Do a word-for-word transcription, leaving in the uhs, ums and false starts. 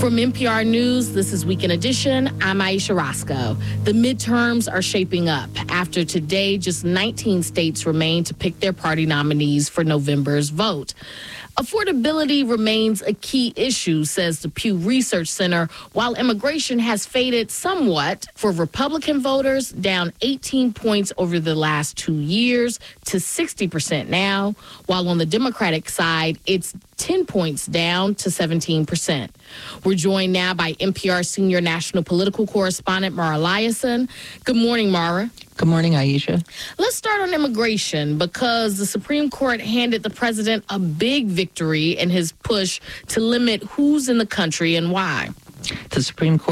From N P R News, this is Weekend Edition. I'm Aisha Roscoe. The midterms are shaping up. After today, just nineteen states remain to pick their party nominees for November's vote. Affordability remains a key issue, says the Pew Research Center, while immigration has faded somewhat for Republican voters, down eighteen points over the last two years to sixty percent now, while on the Democratic side, it's ten points down to seventeen percent. We're joined now by N P R senior national political correspondent Mara Liasson. Good morning, Mara. Good morning, Aisha. Let's start on immigration because the Supreme Court handed the president a big victory in his push to limit who's in the country and why. The Supreme Court